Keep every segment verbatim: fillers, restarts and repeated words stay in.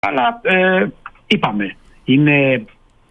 Αλλά ε, είπαμε, είναι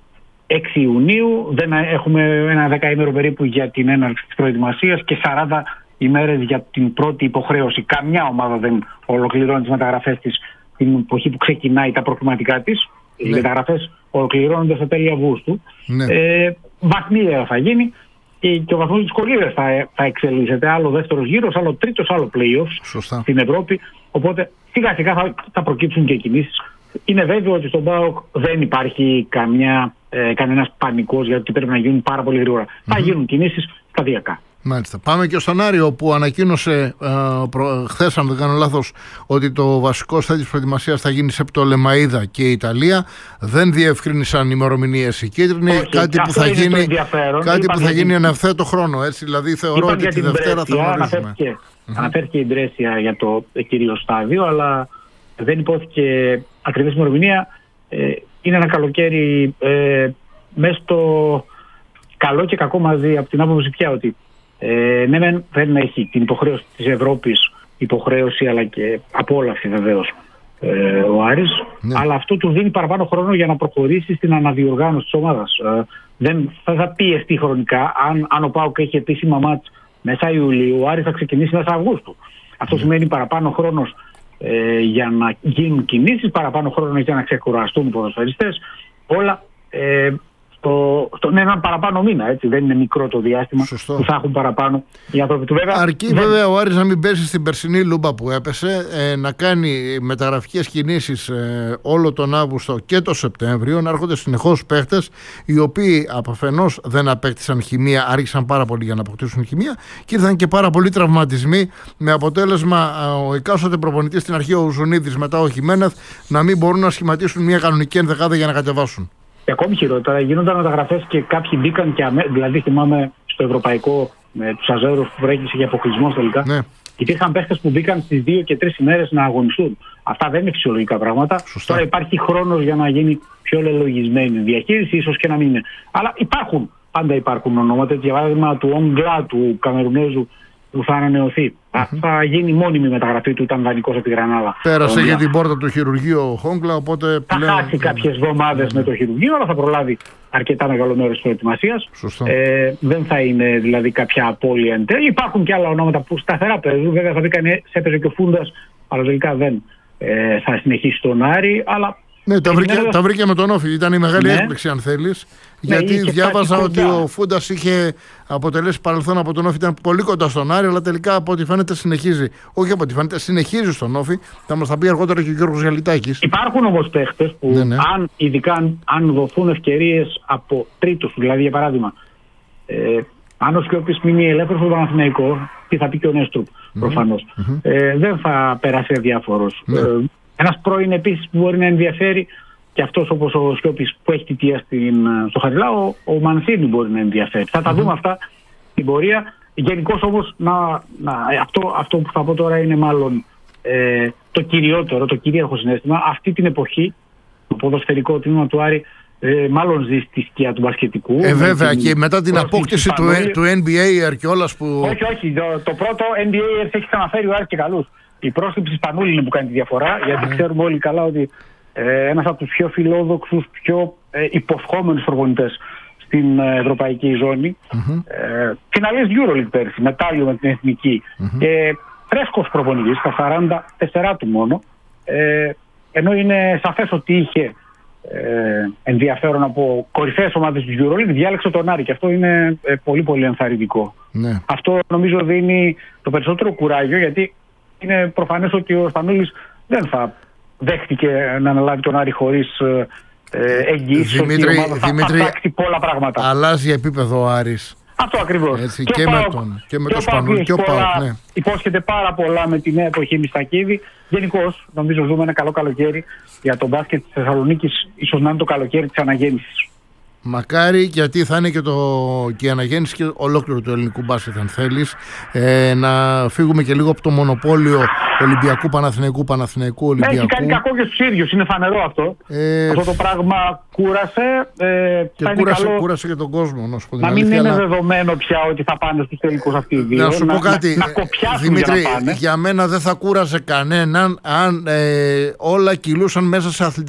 έξι Ιουνίου, δεν έχουμε ένα δεκαήμερο περίπου για την έναρξη της προετοιμασίας και σαράντα ημέρες για την πρώτη υποχρέωση. Καμιά ομάδα δεν ολοκληρώνει τις μεταγραφές της την εποχή που ξεκινάει τα προκριματικά της. Ναι. Οι μεταγραφές ολοκληρώνονται στα τέλη Αυγούστου. Ναι. Ε, βαθμία θα γίνει και, και ο βαθμός δυσκολίας θα, θα εξελίσσεται. Άλλο δεύτερος γύρος, άλλο τρίτος, άλλο play-offs Σωστά. στην Ευρώπη. Οπότε σιγά σιγά θα, θα προκύψουν και κινήσεις. Είναι βέβαιο ότι στον ΠΑΟΚ δεν υπάρχει καμιά, ε, κανένας πανικός γιατί πρέπει να γίνουν πάρα πολύ γρήγορα. Mm-hmm. Θα γίνουν κινήσεις σταδιακά. Μάλιστα. Πάμε και στον Άριο που ανακοίνωσε ε, χθες, αν δεν κάνω λάθος, ότι το βασικό στάδιο της προετοιμασίας θα γίνει σε Πτολεμαΐδα και η Ιταλία. Δεν διευκρίνησαν ημερομηνίες οι κίτρινοι. Όχι, κάτι που θα γίνει, κάτι που θα γίνει εν ευθέτω χρόνο. Έτσι, δηλαδή θεωρώ ότι τη Δευτέρα θα γνωρίζουμε. Αναφέρθηκε, mm-hmm. αναφέρθηκε η Μπρέσια για το κυρίω στάδιο, αλλά δεν υπόθηκε ακριβής ημερομηνία. Ε, είναι ένα καλοκαίρι ε, μέσα στο καλό και κακό μαζί, από την άποψη πια ότι Ε, ναι, δεν, δεν έχει την υποχρέωση της Ευρώπης, υποχρέωση αλλά και απόλαυση βεβαίως ε, ο Άρης, ναι. αλλά αυτό του δίνει παραπάνω χρόνο για να προχωρήσει στην αναδιοργάνωση της ομάδας. Ε, δεν θα, θα πιεστεί χρονικά. Αν, αν ο ΠΑΟΚ έχει επίσημα μάτς μέσα Ιουλίου, ο Άρης θα ξεκινήσει μέσα Αυγούστου. Αυτό ναι. σημαίνει παραπάνω χρόνος ε, για να γίνουν κινήσεις, παραπάνω χρόνος για να ξεκουραστούν οι ποδοσφαιριστές. Όλα ε, Στο, στον έναν παραπάνω μήνα, έτσι. Δεν είναι μικρό το διάστημα. Σωστό. Που θα έχουν παραπάνω οι άνθρωποι του. Βέβαια, αρκεί δεν... βέβαια ο Άρης να μην πέσει στην περσινή λούμπα που έπεσε, ε, να κάνει μεταγραφικές κινήσεις ε, όλο τον Αύγουστο και τον Σεπτέμβριο, να έρχονται συνεχώς παίχτες οι οποίοι αφενός δεν απέκτησαν χημεία, άρχισαν πάρα πολύ για να αποκτήσουν χημεία και ήρθαν και πάρα πολλοί τραυματισμοί, με αποτέλεσμα ο εκάστοτε προπονητής στην αρχή, ο Ζουνίδης, μετά ο Χιμένεθ, να μην μπορούν να σχηματίσουν μια κανονική ενδεκάδα για να κατεβάσουν. Και ακόμη χειρότερα, γίνονταν μεταγραφές και κάποιοι μπήκαν και αμέ... δηλαδή θυμάμαι στο ευρωπαϊκό με τους Αζέρους που προέκυψε για αποκλεισμό τελικά. Ναι. Υπήρχαν παίχτες που μπήκαν στις δύο και τρεις ημέρες να αγωνιστούν. Αυτά δεν είναι φυσιολογικά πράγματα. Σωστά. Τώρα υπάρχει χρόνος για να γίνει πιο λελογισμένη διαχείριση, ίσως και να μην είναι. Αλλά υπάρχουν, πάντα υπάρχουν ονόματα. Για παράδειγμα του Ογκλά, του Καμερουνέζου, που θα ανανεωθεί. Mm-hmm. Θα γίνει μόνιμη μεταγραφή του, ήταν δανεικός από τη Γρανάδα. Πέρασε για την πόρτα του χειρουργείου ο Χόγκλα, οπότε θα πλέον... χάσει κάποιες εβδομάδες mm-hmm. με το χειρουργείο, αλλά θα προλάβει αρκετά μεγάλο μέρος της προετοιμασίας. Ε, δεν θα είναι δηλαδή κάποια απώλεια εν τέλει. Υπάρχουν και άλλα ονόματα που σταθερά παίζουν. Βέβαια θα βρήκαν, έπαιζε και ο Φούντας, αλλά τελικά δεν ε, θα συνεχίσει τον Άρη. Αλλά ναι, τα βρήκε, τα βρήκε με τον Όφη. Ήταν η μεγάλη ναι. έκπληξη, αν θέλεις. Ναι, γιατί διάβαζα ότι ο Φούντας είχε αποτελέσει παρελθόν από τον Όφη, ήταν πολύ κοντά στον Άρη, αλλά τελικά από ό,τι φαίνεται συνεχίζει. Όχι από ό,τι φαίνεται, συνεχίζει στον Όφη. Θα μας τα πει αργότερα και ο Γιώργος Γαλιτάκης. Υπάρχουν όμως παίχτες που, ναι, ναι. αν, ειδικά αν δοθούν ευκαιρίες από τρίτους, δηλαδή για παράδειγμα, ε, αν ο Σκιώπης μείνει ελεύθερος στο Παναθηναϊκό, τι θα πει και ο Νέστρουπ mm-hmm. προφανώς, mm-hmm. Ε, δεν θα περάσει αδιάφορος. Mm-hmm. Ε, ένας πρώην επίσης που μπορεί να ενδιαφέρει. Και αυτός όπως ο Σιώπης που έχει θητεία στο Χαριλάου, ο, ο Μανσίνη μπορεί να ενδιαφέρει. Θα τα mm-hmm. δούμε αυτά στην πορεία. Γενικώς όμως να, να, αυτό, αυτό που θα πω τώρα είναι μάλλον ε, το κυριότερο, το κυρίαρχο συναίσθημα. Αυτή την εποχή το ποδοσφαιρικό τμήμα του Άρη ε, μάλλον ζει στη σκιά του μπασκετικού. Ε, βέβαια και μετά την απόκτηση του, του N B A Αρκιόλας που... Όχι, όχι. Το, το πρώτο N B A έχει ξαναφέρει ο Άρης και καλούς. Η πρόσληψη Σπανούλη είναι που κάνει τη διαφορά, γιατί mm-hmm. ξέρουμε όλοι καλά ότι Ε, ένας από τους πιο φιλόδοξους, πιο ε, υποσχόμενους προπονητές στην ε, ευρωπαϊκή ζώνη. Mm-hmm. Ε, φιναλής EuroLeague πέρσι, μετάλλιο με την εθνική. Mm-hmm. Ε, φρέσκος προπονητής, στα σαράντα τέσσερα του μόνο. Ε, ενώ είναι σαφές ότι είχε ε, ενδιαφέρον από κορυφαίες ομάδες του EuroLeague, διάλεξε τον Άρη και αυτό είναι ε, πολύ πολύ ενθαρρυντικό. Mm-hmm. Αυτό νομίζω δίνει το περισσότερο κουράγιο, γιατί είναι προφανές ότι ο Σπανούλης δεν θα δέχτηκε να αναλάβει τον Άρη χωρίς ε, εγγύηση ότι η ομάδα θα, θα πράξει πολλά πράγματα. Αλλάζει επίπεδο ο Άρης. Αυτό ακριβώς. Έτσι, και, και, με τον, και με τον Σπανούλη και ο ΠΑΟΚ. Ναι. Υπόσχεται πάρα πολλά με τη νέα εποχή Μιστακίδη. Γενικώς νομίζω ζούμε ένα καλό καλοκαίρι για τον μπάσκετ της Θεσσαλονίκης. Ίσως να είναι το καλοκαίρι της αναγέννησης. Μακάρι, γιατί θα είναι και, το, και η αναγέννηση και ολόκληρο του ελληνικού μπάσκετ, αν θέλεις, ε, να φύγουμε και λίγο από το μονοπόλιο Ολυμπιακού Παναθηναϊκού, Παναθηναϊκού Ολυμπιακού. Έχει κάνει κακό και στους ίδιους, είναι φανερό αυτό. Ε, αυτό το πράγμα κούρασε. Ε, και κούρασε, καλό, κούρασε και τον κόσμο. Να, να μην αλήθεια, είναι αλλά... δεδομένο πια ότι θα πάνε στους τελικούς αυτοί οι δύο. Να σου πω κάτι, να, να κοπιάσουν Δημήτρη, για, να πάνε. Για μένα δεν θα κούρασε κανέναν αν ε, όλα κυλούσαν μέσα σε αθλητική